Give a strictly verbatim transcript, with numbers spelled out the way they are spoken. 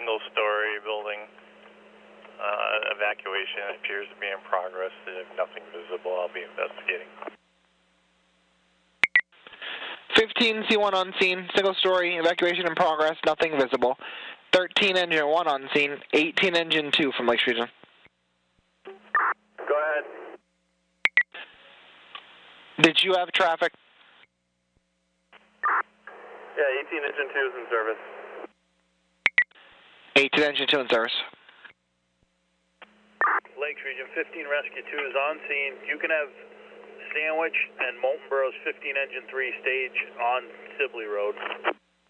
single-story building. Uh, evacuation appears to be in progress. If nothing visible, I'll be investigating. fifteen C one on scene, single-story, evacuation in progress, nothing visible. thirteen engine one on scene, eighteen engine two from Lakes Region. Go ahead. Did you have traffic? Yeah, eighteen engine two is in service. eighteen engine two in service. Lakes Region, fifteen Rescue two is on scene. You can have Sandwich and Molten Burrows fifteen engine three stage on Sibley Road.